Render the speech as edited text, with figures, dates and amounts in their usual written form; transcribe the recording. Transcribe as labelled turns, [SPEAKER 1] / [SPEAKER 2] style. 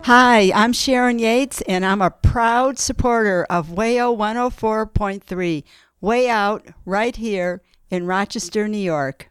[SPEAKER 1] Hi, I'm Sharon Yates, and I'm a proud supporter of WAYO 104.3, Way Out, right here in Rochester, New York.